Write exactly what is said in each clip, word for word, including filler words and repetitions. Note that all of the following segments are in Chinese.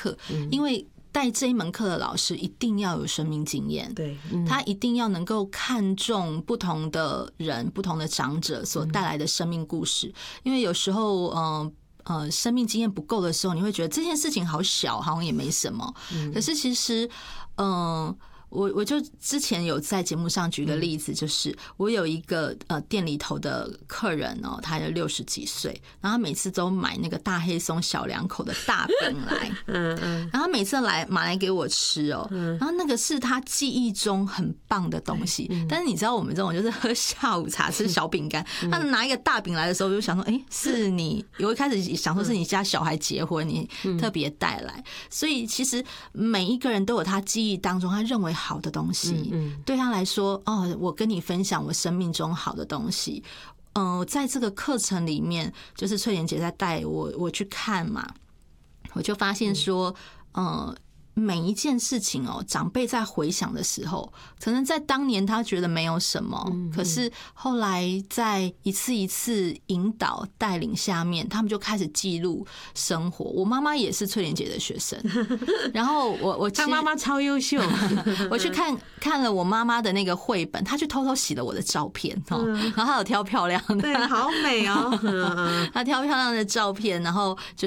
课，因为带这一门课的老师一定要有生命经验， 对， 他一定要能够看重不同的人、不同的长者所带来的生命故事，因为有时候，嗯。呃，生命经验不够的时候，你会觉得这件事情好小，好像也没什么。可是其实，嗯、呃。我我就之前有在节目上举个例子，就是我有一个呃店里头的客人哦，他有六十几岁，然后他每次都买那个大黑松小两口的大饼来，嗯嗯，然后每次来买来给我吃哦，然后那个是他记忆中很棒的东西，但是你知道我们这种就是喝下午茶吃小饼干，他拿一个大饼来的时候，就想说，哎，是你，我一开始想说是你家小孩结婚，你特别带来，所以其实每一个人都有他记忆当中他认为好的东西，对他来说，哦，我跟你分享我生命中好的东西。嗯、呃，在这个课程里面，就是翠莲姐在带我我去看嘛，我就发现说，呃。每一件事情哦，长辈在回想的时候，可能在当年他觉得没有什么，可是后来在一次一次引导带领下面，他们就开始记录生活。我妈妈也是翠莲姐的学生，然后我我她妈妈超优秀， 我去看看了我妈妈的那个绘本，她去偷偷洗了我的照片哦，然后她有挑漂亮的， 对，好美哦， 她挑漂亮的照片，然后就是。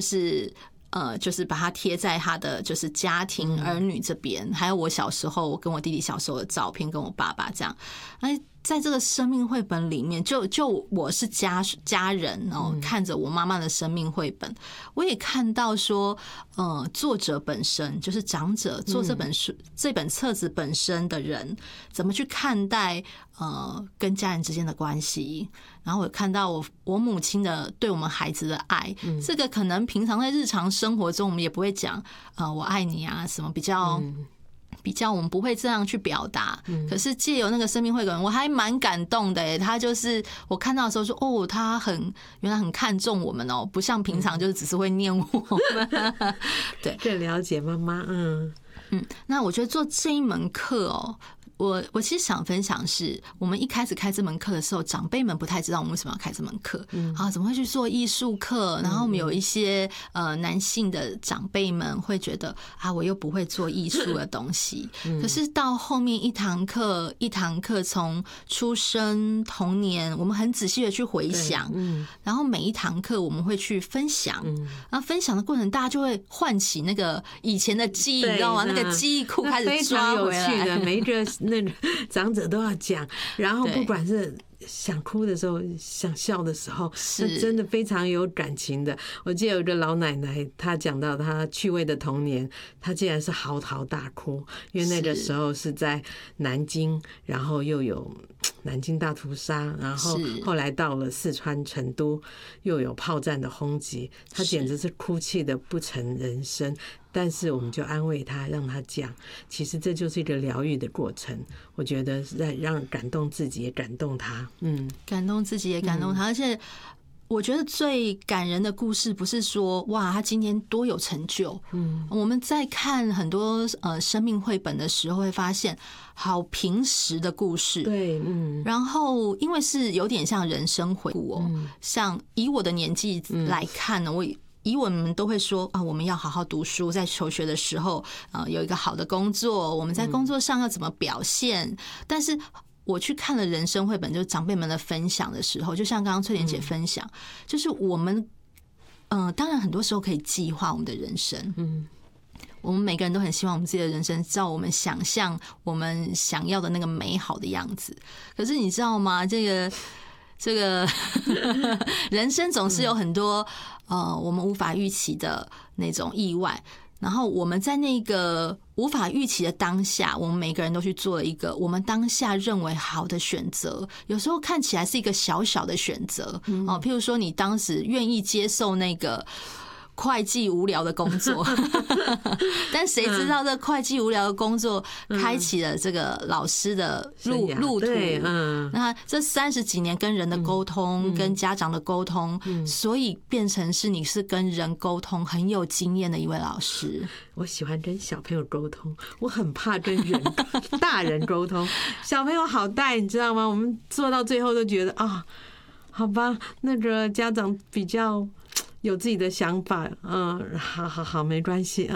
呃，就是把它贴在他的就是家庭儿女这边，还有我小时候，我跟我弟弟小时候的照片，跟我爸爸这样。哎，在这个生命绘本里面，就就我是家家人哦，看着我妈妈的生命绘本，我也看到说，呃，作者本身就是长者做这本书、这本册子本身的人，怎么去看待呃跟家人之间的关系。然后我看到我我母亲的对我们孩子的爱，这个可能平常在日常生活中我们也不会讲，呃，我爱你啊，什么比较。比较我们不会这样去表达，可是借由那个生命绘本，我还蛮感动的耶。他就是我看到的时候说，哦，他很原来很看重我们哦，不像平常就是只是会念我们。对， 更了解妈妈，嗯嗯。那我觉得做这一门课哦。我我其实想分享是，我们一开始开这门课的时候，长辈们不太知道我们为什么要开这门课，啊，怎么会去做艺术课？然后我们有一些呃男性的长辈们会觉得啊，我又不会做艺术的东西。可是到后面一堂课一堂课，从出生童年，我们很仔细的去回想，然后每一堂课我们会去分享，然后分享的过程，大家就会唤起那个以前的记忆，你知道吗？那个记忆库开始抓回来， 非常有趣的，每一个。那长者都要讲，然后不管是想哭的时候、想笑的时候，是真的非常有感情的。我记得有一个老奶奶，她讲到她趣味的童年，她竟然是嚎啕大哭，因为那个时候是在南京，然后又有南京大屠杀，然后后来到了四川成都，又有炮战的轰击，她简直是哭泣的不成人声。但是我们就安慰他，让他讲，其实这就是一个疗愈的过程。我觉得是在让感动自己，也感动他。嗯， 感动自己也感动他，而且我觉得最感人的故事不是说哇他今天多有成就。嗯，我们在看很多呃生命绘本的时候，会发现好平实的故事。 对，嗯， 然后因为是有点像人生回顾哦，像以我的年纪来看呢，我。以我们都会说啊，我们要好好读书，在求学的时候，呃，有一个好的工作，我们在工作上要怎么表现？但是我去看了人生绘本，就是长辈们的分享的时候，就像刚刚翠莲姐分享，就是我们，嗯、呃，当然很多时候可以计划我们的人生，嗯，我们每个人都很希望我们自己的人生照我们想象、我们想要的那个美好的样子。可是你知道吗？这个。这个人生总是有很多呃我们无法预期的那种意外，然后我们在那个无法预期的当下，我们每个人都去做了一个我们当下认为好的选择，有时候看起来是一个小小的选择哦，譬如说你当时愿意接受那个会计无聊的工作，但谁知道这会计无聊的工作开启了这个老师的路路途。嗯，那这三十几年跟人的沟通，跟家长的沟通，所以变成是你是跟人沟通很有经验的一位老师。 我喜欢跟小朋友沟通，我很怕跟人大人沟通。小朋友好带，你知道吗？我们做到最后都觉得啊，好吧，那个家长比较。有自己的想法，嗯，好好好，没关系啊。